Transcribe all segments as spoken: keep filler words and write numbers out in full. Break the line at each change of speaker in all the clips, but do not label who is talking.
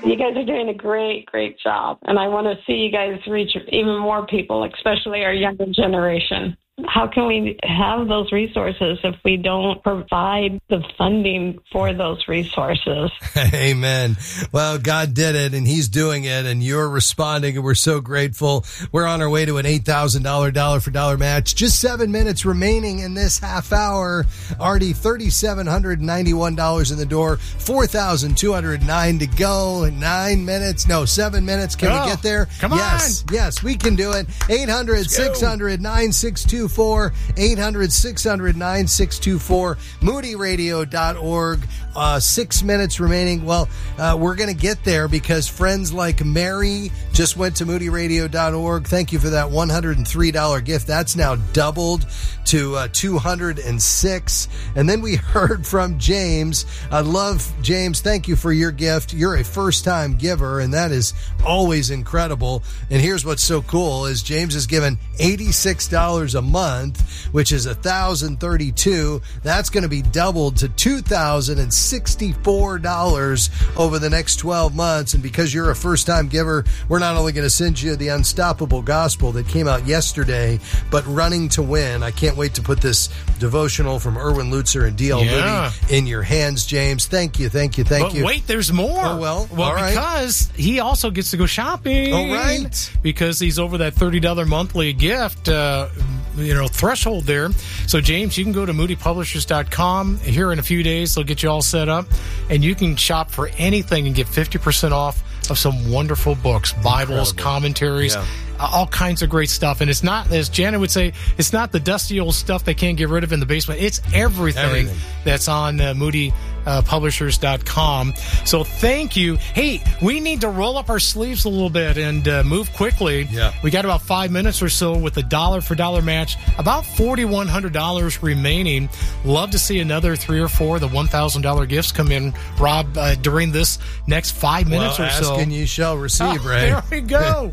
You guys are doing a great, great job. And I want to see you guys reach even more people, especially our younger generation. How can we have those resources if we don't provide the funding for those resources?
Amen. Well, God did it, and he's doing it, and you're responding, and we're so grateful. We're on our way to an eight thousand dollars dollar-for-dollar match. Just seven minutes remaining in this half hour. Already three thousand seven hundred ninety-one dollars in the door, four thousand two hundred nine to go, nine minutes, no, seven minutes. Can
oh,
we get there?
Come
yes,
on.
Yes, we can do it. eight hundred, six hundred, nine six two four, eight hundred, six hundred, nine six two four, moody radio dot org. Uh, six minutes remaining. Well, uh, we're going to get there because friends like Mary just went to moody radio dot org. Thank you for that one hundred three dollars gift. That's now doubled to uh, two hundred six. And then we heard from James. I love James. Thank you for your gift. You're a first-time giver, and that is always incredible. And here's what's so cool is James has given eighty-six dollars a month, which is one thousand thirty-two dollars. That's going to be doubled to two thousand sixty-four dollars over the next twelve months. And because you're a first-time giver, we're not only going to send you the Unstoppable Gospel that came out yesterday, but Running to Win. I can't wait to put this devotional from Erwin Lutzer and D L
Yeah.
Moody in your hands, James. Thank you, thank you, thank
but
you.
wait, there's more.
Oh, well,
well
all right.
because he also gets to go shopping.
All right.
Because he's over that thirty dollars monthly gift uh, you know, threshold there. So, James, you can go to moody publishers dot com. Here in a few days, they'll get you all set up, and you can shop for anything and get fifty percent off of some wonderful books, Bibles,
Incredible.
commentaries,
Yeah.
all kinds of great stuff. And it's not, as Janet would say, it's not the dusty old stuff they can't get rid of in the basement. It's everything,
Everything.
that's on uh, moody publishers dot com. So thank you. Hey, we need to roll up our sleeves a little bit and uh, move quickly.
Yeah.
We got about five minutes or so with the dollar for dollar match. About four thousand one hundred dollars remaining. Love to see another three or four of the one thousand dollars gifts come in, Rob, uh, during this next five minutes
well,
or so.
Ask and you shall receive,
Oh,
right?
There we go.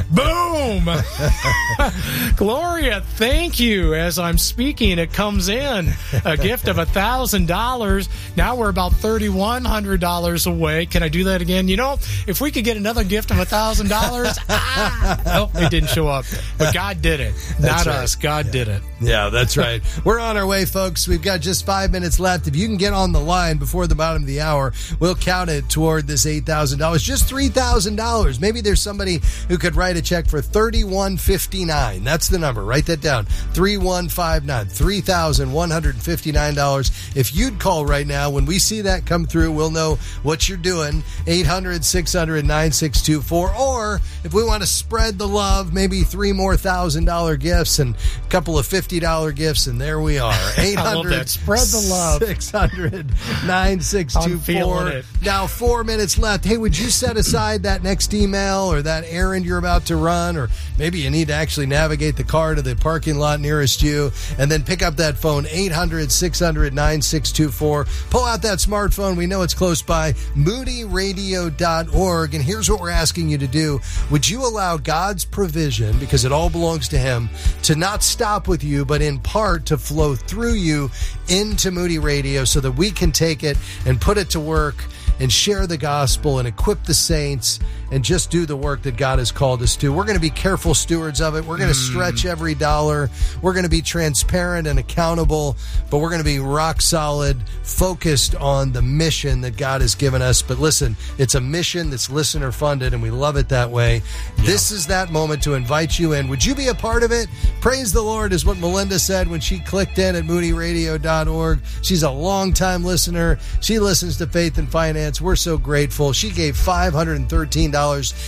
Boom. Gloria, thank you. As I'm speaking, it comes in. A gift of one thousand dollars. Now we're about three thousand one hundred dollars away. Can I do that again? You know, if we could get another gift of one thousand dollars, ah, oh, it didn't show up. But God did it.
That's
Not
right.
us. God
Yeah.
did it.
Yeah, that's right. We're on our way, folks. We've got just five minutes left. If you can get on the line before the bottom of the hour, we'll count it toward this eight thousand dollars. Just three thousand dollars. Maybe there's somebody who could write a check for thirty-one fifty-nine. That's the number. Write that down. three one five nine. three thousand one hundred fifty-nine dollars. If you'd call right now, when we see that come through, we'll know what you're doing. eight hundred, six hundred, nine six two four. Or if we want to spread the love, maybe three more thousand dollar gifts and a couple of fifty dollar gifts, and there we are. eight hundred,
I love that. Spread the love.
six hundred, nine six two
I'm feeling
four.
it.
Now, four minutes left. Hey, would you set aside that next email or that errand you're about to run? Or maybe you need to actually navigate the car to the parking lot nearest you and then pick up that phone, eight hundred, six hundred, nine six two four. Pull out that smartphone. We know it's close by, moody radio dot org. And here's what we're asking you to do. Would you allow God's provision, because it all belongs to Him, to not stop with you, but in part to flow through you into Moody Radio so that we can take it and put it to work and share the gospel and equip the saints and just do the work that God has called us to. We're going to be careful stewards of it. We're going to
Mm.
stretch every dollar. We're going to be transparent and accountable, but we're going to be rock solid, focused on the mission that God has given us. But listen, it's a mission that's listener funded, and we love it that way. Yeah. This is that moment to invite you in. Would you be a part of it? Praise the Lord is what Melinda said when she clicked in at moody radio dot org. She's a longtime listener. She listens to Faith and Finance. We're so grateful. She gave five hundred thirteen dollars.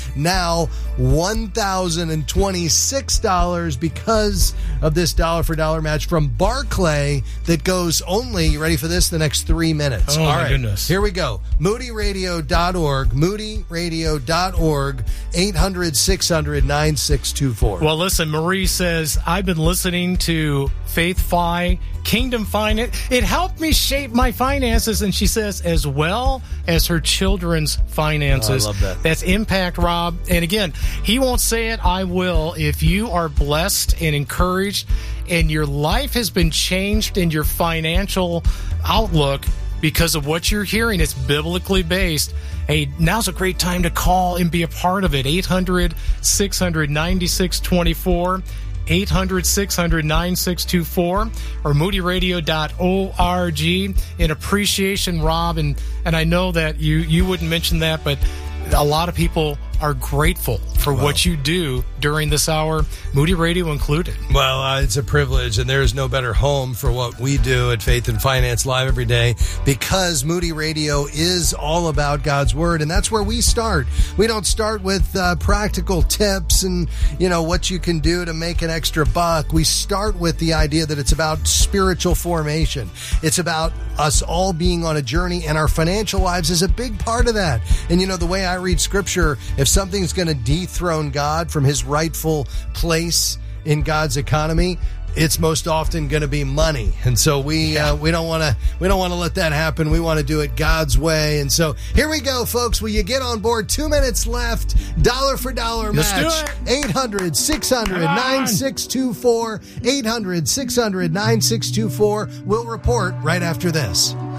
Now one thousand twenty-six dollars because of this dollar for dollar match from Barclay that goes only, you ready for this, the next three minutes.
Oh,
All
my
right,
goodness.
Here we go. moody radio dot org, moody radio dot org, eight hundred, six hundred, nine six two four.
Well, listen, Marie says, I've been listening to Faith Fi, Kingdom Finance. It helped me shape my finances, and she says, as well as her children's finances.
Oh, I love that.
That's Impact, Rob. And again, he won't say it, I will. If you are blessed and encouraged and your life has been changed in your financial outlook because of what you're hearing, it's biblically based, hey, now's a great time to call and be a part of it. eight hundred, six hundred, ninety-six twenty-four. eight hundred, six hundred, ninety-six twenty-four or moody radio dot org. In appreciation, Rob, and, and I know that you, you wouldn't mention that, but a lot of people are grateful for well, what you do during this hour, Moody Radio included.
Well, uh, it's a privilege, and there is no better home for what we do at Faith and Finance Live every day, because Moody Radio is all about God's Word, and that's where we start. We don't start with uh, practical tips and, you know, what you can do to make an extra buck. We start with the idea that it's about spiritual formation. It's about us all being on a journey, and our financial lives is a big part of that. And, you know, the way I read Scripture, if something's going to dethrone God from his rightful place in God's economy, it's most often going to be money. And so we yeah. uh, we don't want to we don't want to let that happen. We want to do it God's way. And so here we go, folks. Will you get on board? Two minutes left. Dollar for dollar
Let's
match. eight hundred, six hundred, ninety-six twenty-four. eight hundred, six hundred, ninety-six twenty-four. We'll report right after this.